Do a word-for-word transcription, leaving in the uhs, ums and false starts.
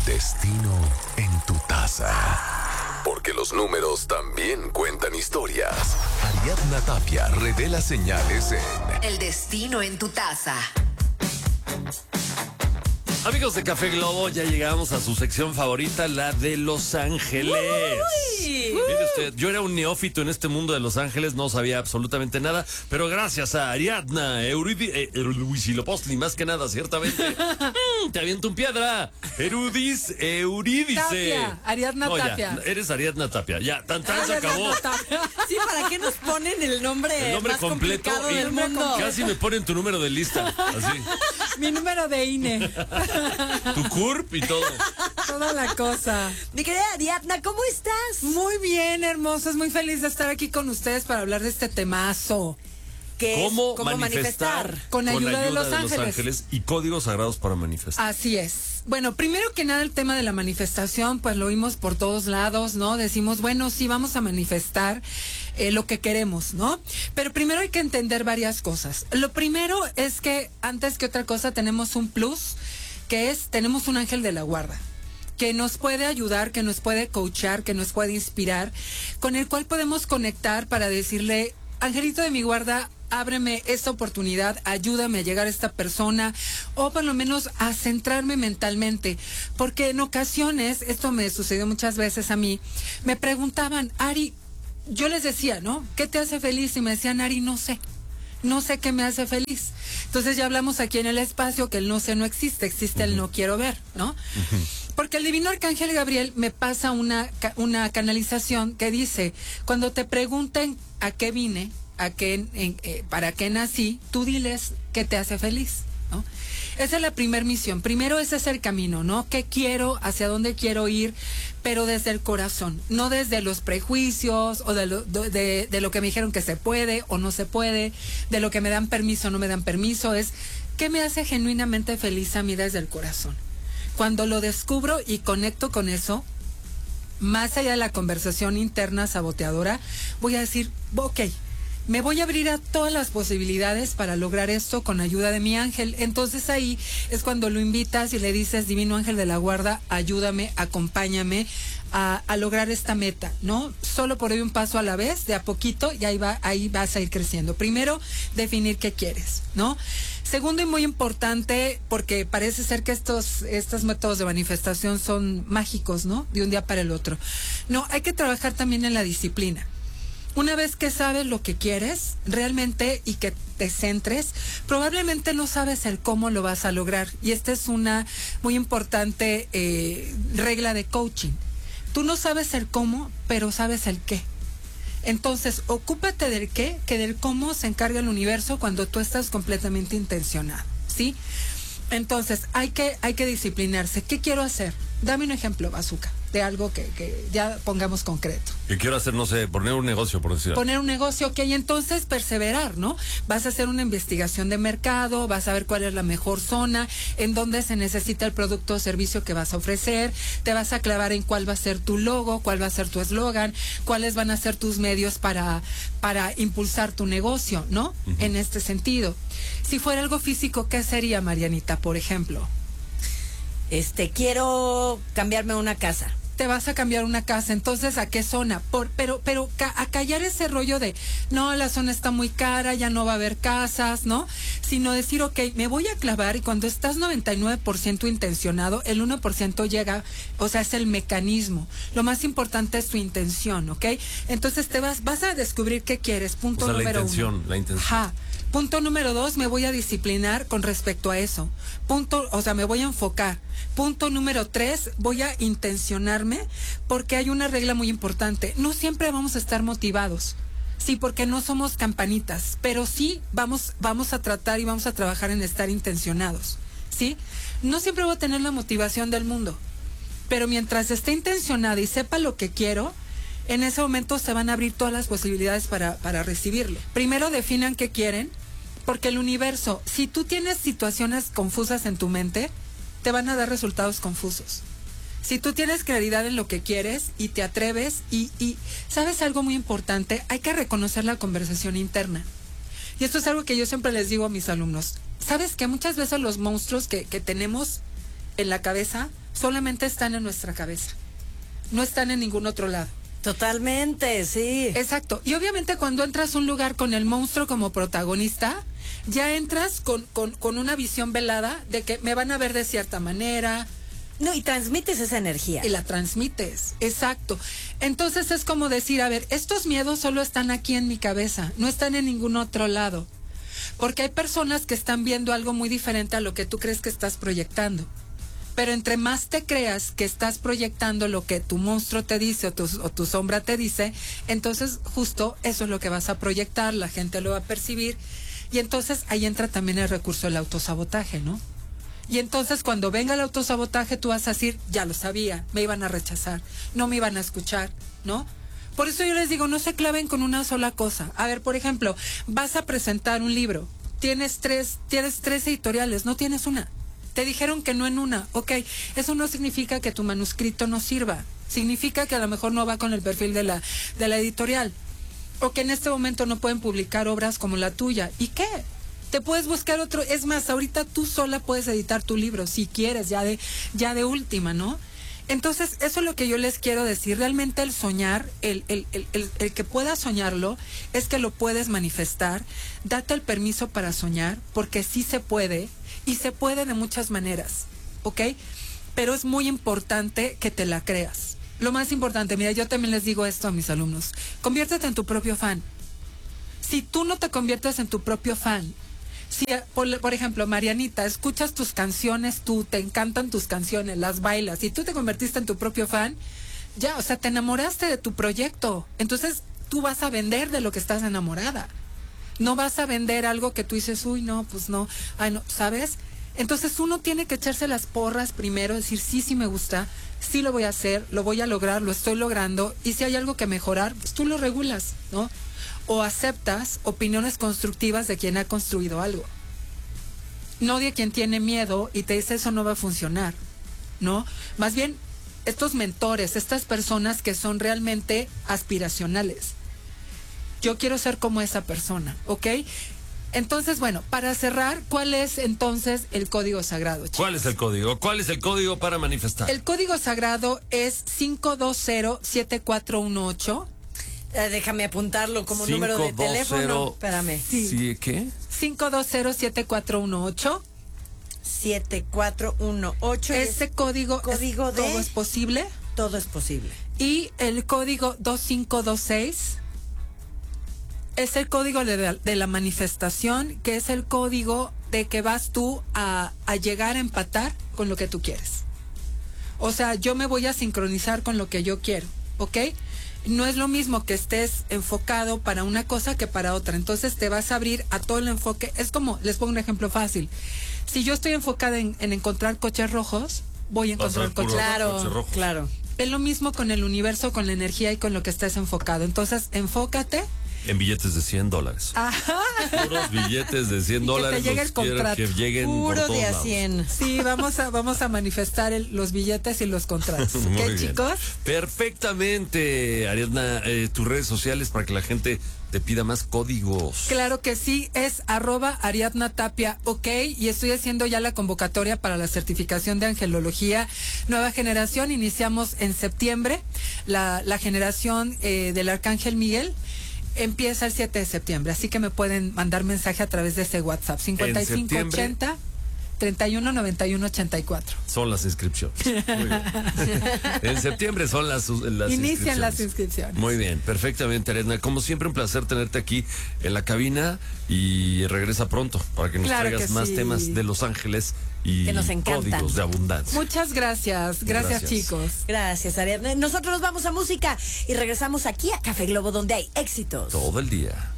destino en tu taza. Porque los números también cuentan historias. Ariadna Tapia revela señales en El destino en tu taza. Amigos de Café Globo, ya llegamos a su sección favorita, la de Los Ángeles. Uy. Mire usted, yo era un neófito en este mundo de Los Ángeles, no sabía absolutamente nada, pero gracias a Ariadna Euridi, eh, Huitzilopochtli, más que nada, ciertamente. mm, te aviento un piedra. Erudis, Eurídice. Tapia, Ariadna no, Tapia. Ya, eres Ariadna Tapia. Ya, tan tan se acabó. Sí, ¿para qué nos ponen el nombre, El nombre más completo complicado y del mundo? casi me ponen tu número de lista, así. Mi número de I N E. Tu C U R P y todo. Toda la cosa. Mi querida Ariadna, ¿cómo estás? Muy bien, hermosos. Muy feliz de estar aquí con ustedes para hablar de este temazo. ¿Qué ¿Cómo, es? ¿Cómo manifestar, manifestar? Con ayuda de Los Ángeles. y códigos sagrados para manifestar? Así es. Bueno, primero que nada el tema de la manifestación, pues lo oímos por todos lados, ¿no? Decimos, bueno, sí, vamos a manifestar eh, lo que queremos, ¿no? Pero primero hay que entender varias cosas. Lo primero es que antes que otra cosa tenemos un plus, que es, tenemos un ángel de la guarda, que nos puede ayudar, que nos puede coachar, que nos puede inspirar, con el cual podemos conectar para decirle, angelito de mi guarda, ábreme esta oportunidad, ayúdame a llegar a esta persona, o por lo menos a centrarme mentalmente, porque en ocasiones, esto me sucedió muchas veces a mí, me preguntaban, Ari, yo les decía, ¿no? ¿Qué te hace feliz? Y me decían, Ari, no sé. No sé qué me hace feliz. Entonces ya hablamos aquí en el espacio que el no sé no existe, existe uh-huh. el no quiero ver, ¿no? Uh-huh. Porque el divino arcángel Gabriel me pasa una, una canalización que dice, cuando te pregunten a qué vine, a qué, en, eh, para qué nací, tú diles qué te hace feliz, ¿no? Esa es la primer misión. Primero ese es el camino, ¿no? ¿Qué quiero? ¿Hacia dónde quiero ir? Pero desde el corazón, no desde los prejuicios o de lo, de, de lo que me dijeron que se puede o no se puede, de lo que me dan permiso o no me dan permiso. Es ¿qué me hace genuinamente feliz a mí desde el corazón? Cuando lo descubro y conecto con eso, más allá de la conversación interna saboteadora, voy a decir, ok, me voy a abrir a todas las posibilidades para lograr esto con ayuda de mi ángel. Entonces ahí es cuando lo invitas y le dices, divino ángel de la guarda, ayúdame, acompáñame a, a lograr esta meta, ¿no? Solo por hoy un paso a la vez, de a poquito, y ahí, va, ahí vas a ir creciendo. Primero, definir qué quieres, ¿no? Segundo y muy importante, porque parece ser que estos, estos métodos de manifestación son mágicos, ¿no? De un día para el otro. No, hay que trabajar también en la disciplina. Una vez que sabes lo que quieres realmente y que te centres, probablemente no sabes el cómo lo vas a lograr. Y esta es una muy importante eh, regla de coaching. Tú no sabes el cómo, pero sabes el qué. Entonces, ocúpate del qué, que del cómo se encarga el universo cuando tú estás completamente intencionado, ¿sí? Entonces, hay que, hay que disciplinarse. ¿Qué quiero hacer? Dame un ejemplo, Bazooka, de algo que, que ya pongamos concreto. ¿Qué quiero hacer? No sé, poner un negocio, por decir. Poner un negocio, ok, entonces perseverar, ¿no? Vas a hacer una investigación de mercado, vas a ver cuál es la mejor zona, en dónde se necesita el producto o servicio que vas a ofrecer, te vas a clavar en cuál va a ser tu logo, cuál va a ser tu eslogan, cuáles van a ser tus medios para, para impulsar tu negocio, ¿no? Uh-huh. En este sentido. Si fuera algo físico, ¿qué sería, Marianita, por ejemplo? Este, quiero cambiarme una casa. Te vas a cambiar una casa, entonces ¿a qué zona? Por, pero pero ca- a callar ese rollo de, no, la zona está muy cara, ya no va a haber casas, ¿no? Sino decir, ok, me voy a clavar, y cuando estás noventa y nueve por ciento intencionado, el uno por ciento llega, o sea, es el mecanismo. Lo más importante es tu intención, ¿ok? Entonces te vas, vas a descubrir qué quieres, punto o sea, número la intención, uno. La intención. Ajá. Punto número dos, me voy a disciplinar con respecto a eso. Punto, o sea, me voy a enfocar. Punto número tres, voy a intencionarme porque hay una regla muy importante. No siempre vamos a estar motivados. Sí, porque no somos campanitas, pero sí vamos, vamos a tratar y vamos a trabajar en estar intencionados. ¿Sí? No siempre voy a tener la motivación del mundo, pero mientras esté intencionada y sepa lo que quiero, en ese momento se van a abrir todas las posibilidades para, para recibirlo. Primero definan qué quieren, porque el universo, si tú tienes situaciones confusas en tu mente, te van a dar resultados confusos. Si tú tienes claridad en lo que quieres y te atreves y, y ¿sabes algo muy importante? Hay que reconocer la conversación interna. Y esto es algo que yo siempre les digo a mis alumnos. ¿Sabes que muchas veces los monstruos que, que tenemos en la cabeza solamente están en nuestra cabeza. No están en ningún otro lado. Totalmente, sí. Exacto. Y obviamente cuando entras a un lugar con el monstruo como protagonista, ya entras con, con, con una visión velada de que me van a ver de cierta manera. No, y transmites esa energía. Y la transmites, exacto. Entonces es como decir, a ver, estos miedos solo están aquí en mi cabeza, no están en ningún otro lado. Porque hay personas que están viendo algo muy diferente a lo que tú crees que estás proyectando. Pero entre más te creas que estás proyectando lo que tu monstruo te dice o tu, o tu sombra te dice, entonces justo eso es lo que vas a proyectar, la gente lo va a percibir. Y entonces ahí entra también el recurso del autosabotaje, ¿no? Y entonces cuando venga el autosabotaje tú vas a decir, ya lo sabía, me iban a rechazar, no me iban a escuchar, ¿no? Por eso yo les digo, no se claven con una sola cosa. A ver, por ejemplo, vas a presentar un libro, tienes tres, tienes tres editoriales, no tienes una. Te dijeron que no en una, ok, eso no significa que tu manuscrito no sirva, significa que a lo mejor no va con el perfil de la, de la editorial, o que en este momento no pueden publicar obras como la tuya. ¿Y qué? Te puedes buscar otro, es más, ahorita tú sola puedes editar tu libro, si quieres, ya de, ya de última, ¿no? Entonces, eso es lo que yo les quiero decir. Realmente el soñar, el, el, el, el, el que puedas soñarlo, es que lo puedes manifestar. Date el permiso para soñar, porque sí se puede, y se puede de muchas maneras, ¿ok? Pero es muy importante que te la creas. Lo más importante, mira, yo también les digo esto a mis alumnos, conviértete en tu propio fan. Si tú no te conviertes en tu propio fan, si, por, por ejemplo, Marianita, escuchas tus canciones, tú, te encantan tus canciones, las bailas, y tú te convertiste en tu propio fan, ya, o sea, te enamoraste de tu proyecto. Entonces, tú vas a vender de lo que estás enamorada. No vas a vender algo que tú dices, uy, no, pues no, ay, no, ¿sabes? Entonces, uno tiene que echarse las porras primero, decir, sí, sí me gusta, sí lo voy a hacer, lo voy a lograr, lo estoy logrando, y si hay algo que mejorar, pues tú lo regulas, ¿no? O aceptas opiniones constructivas de quien ha construido algo. No de quien tiene miedo y te dice eso no va a funcionar, ¿no? Más bien, estos mentores, estas personas que son realmente aspiracionales. Yo quiero ser como esa persona, ¿ok? Entonces, bueno, para cerrar, ¿cuál es entonces el código sagrado, chicos? ¿Cuál es el código? ¿Cuál es el código para manifestar? El código sagrado es cinco dos cero siete cuatro uno ocho. Eh, déjame apuntarlo como número de teléfono. Espérame. Sí. ¿Sí, qué? cinco dos cero siete cuatro uno ocho. siete cuatro uno ocho. Ese código, código es, de... todo es posible. Todo es posible. Y el código dos cinco dos seis es el código de la, de la manifestación, que es el código de que vas tú a, a llegar a empatar con lo que tú quieres. O sea, yo me voy a sincronizar con lo que yo quiero, ¿ok? No es lo mismo que estés enfocado para una cosa que para otra. Entonces te vas a abrir a todo el enfoque. Es como, les pongo un ejemplo fácil. Si yo estoy enfocada en, en encontrar coches rojos, voy a encontrar coches rojos. Claro, claro. Es lo mismo con el universo, con la energía y con lo que estés enfocado. Entonces, enfócate. En billetes de cien dólares. Ajá. Puros billetes de cien dólares. Que te llegue el contrato. Que lleguen Puro por todos de a lados. cien. Sí, vamos a, vamos a manifestar el, los billetes y los contratos. Muy ¿Qué, bien. chicos? Perfectamente, Ariadna, eh, tus redes sociales para que la gente te pida más códigos. Claro que sí, es arroba Ariadna Tapia, ok, y estoy haciendo ya la convocatoria para la certificación de angelología nueva generación. Iniciamos en septiembre, la, la generación eh, del Arcángel Miguel. Empieza el siete de septiembre, así que me pueden mandar mensaje a través de ese WhatsApp, cincuenta y cinco ochenta, treinta y uno noventa y uno ochenta y cuatro. Son las inscripciones. Muy bien. En septiembre son las, las Inician inscripciones. las inscripciones. Muy bien, perfectamente, Ariadna. Como siempre, un placer tenerte aquí en la cabina y regresa pronto para que nos Claro traigas que más sí. temas de Los Ángeles y Que nos encantan. códigos de abundancia. Muchas gracias. gracias, Gracias. chicos. Gracias, Ariadna. Nosotros nos vamos a música y regresamos aquí a Café Globo, donde hay éxitos. Todo el día.